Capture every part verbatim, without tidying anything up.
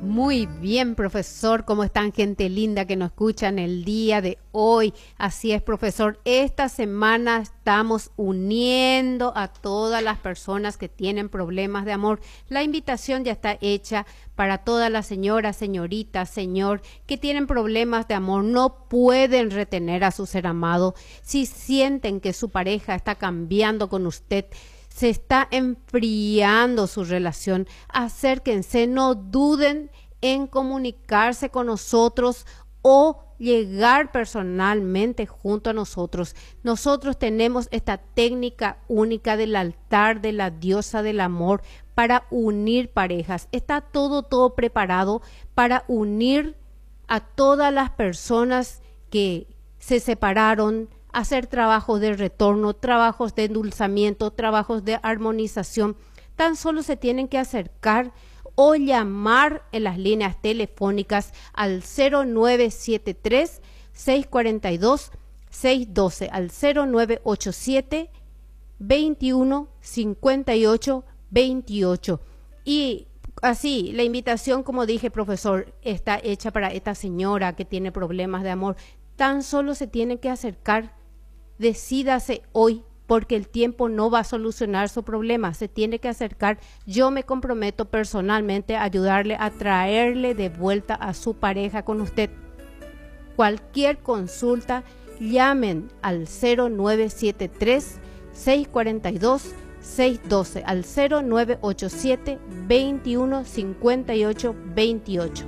Muy bien, profesor. ¿Cómo están, gente linda que nos escuchan el día de hoy? Así es, profesor. Esta semana estamos uniendo a todas las personas que tienen problemas de amor. La invitación ya está hecha para todas las señoras, señoritas, señor, que tienen problemas de amor. No pueden retener a su ser amado. Si sienten que su pareja está cambiando con usted, se está enfriando su relación, acérquense, no duden en comunicarse con nosotros o llegar personalmente junto a nosotros. Nosotros tenemos esta técnica única del altar de la diosa del amor para unir parejas. Está todo, todo preparado para unir a todas las personas que se separaron, hacer trabajos de retorno, trabajos de endulzamiento, trabajos de armonización. Tan solo se tienen que acercar o llamar en las líneas telefónicas al cero nueve siete tres, seis cuatro dos, seis uno dos, al cero nueve ocho siete, veintiuno, cincuenta y ocho, veintiocho. Y así, la invitación, como dije, profesor, está hecha para esta señora que tiene problemas de amor. Tan solo se tiene que acercar. Decídase hoy, porque el tiempo no va a solucionar su problema. Se tiene que acercar. Yo me comprometo personalmente a ayudarle a traerle de vuelta a su pareja con usted. Cualquier consulta, llamen al cero nueve siete tres, seis cuatro dos, seis uno dos, al cero nueve ocho siete, veintiuno, cincuenta y ocho, veintiocho.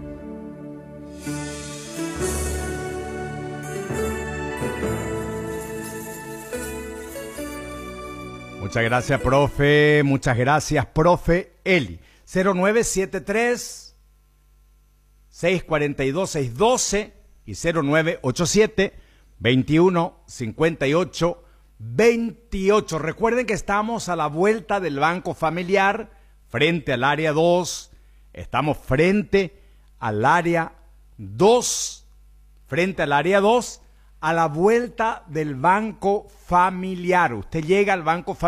Muchas gracias, profe. Muchas gracias, profe Eli. cero nueve siete tres, seis cuatro dos, seis uno dos y cero nueve ocho siete, veintiuno, cincuenta y ocho, veintiocho. Recuerden que estamos a la vuelta del Banco Familiar, frente al área dos. Estamos frente al área dos, frente al área dos, a la vuelta del Banco Familiar. Usted llega al Banco Familiar.